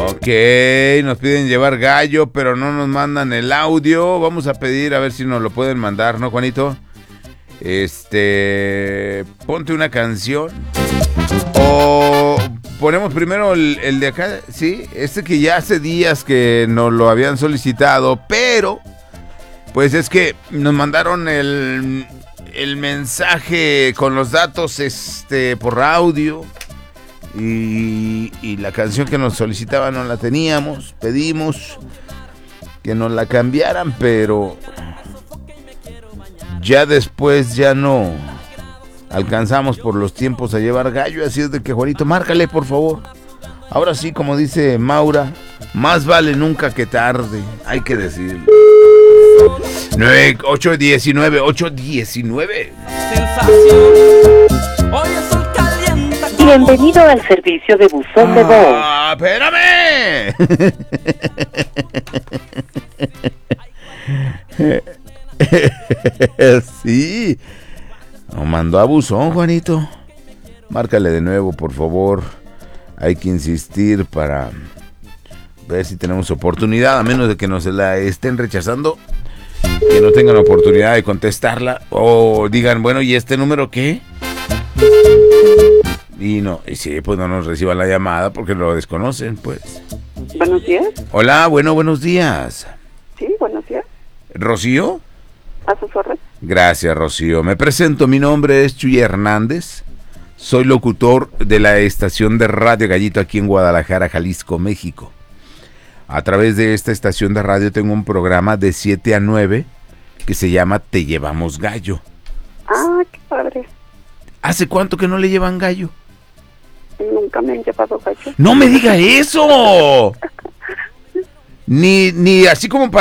Ok, nos piden llevar gallo, pero no nos mandan el audio. Vamos a pedir a ver si nos lo pueden mandar, ¿no, Juanito? Ponte una canción. O ponemos primero el de acá, ¿sí? Que ya hace días que nos lo habían solicitado, pero pues es que nos mandaron el mensaje con los datos por audio. Y la canción que nos solicitaban no la teníamos. Pedimos que nos la cambiaran, pero ya después ya no alcanzamos por los tiempos a llevar gallo. Así es de que, Juanito, márcale, por favor. Ahora sí, como dice Maura, más vale nunca que tarde. Hay que decirlo. 819. Bienvenido al servicio de buzón de voz. ¡Espérame! Sí. Nos mandó a buzón, Juanito. Márcale de nuevo, por favor. Hay que insistir para ver si tenemos oportunidad, a menos de que nos la estén rechazando, que no tengan oportunidad de contestarla o digan, bueno, ¿y este número qué? Y sí, pues no nos reciban la llamada porque lo desconocen, pues. Buenos días. Hola, buenos días. Sí, buenos días. ¿Rocío? A sus órdenes. Gracias, Rocío. Me presento, mi nombre es Chuy Hernández. Soy locutor de la estación de Radio Gallito aquí en Guadalajara, Jalisco, México. A través de esta estación de radio tengo un programa de 7 a 9 que se llama Te Llevamos Gallo. Ah, qué padre. ¿Hace cuánto que no le llevan gallo? Nunca me han llevado gallo. ¡No me diga eso! Ni así como